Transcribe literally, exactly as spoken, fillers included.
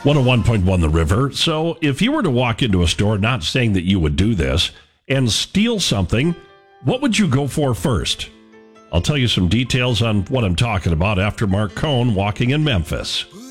one oh one point one The River. So if you were to walk into a store, not saying that you would do this, and steal something, what would you go for first? I'll tell you some details on what I'm talking about after Mark Cohn walking in Memphis.